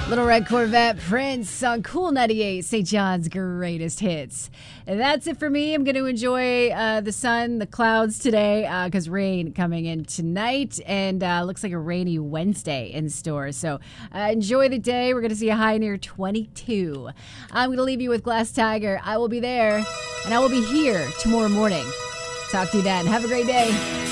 Little Red Corvette, Prince on Cool 98, St. John's greatest hits. And that's it for me. I'm going to enjoy the sun, the clouds today, because rain coming in tonight, and looks like a rainy Wednesday in store. So enjoy the day. We're going to see a high near 22. I'm going to leave you with Glass Tiger. I will be there, and I will be here tomorrow morning. Talk to you then. Have a great day.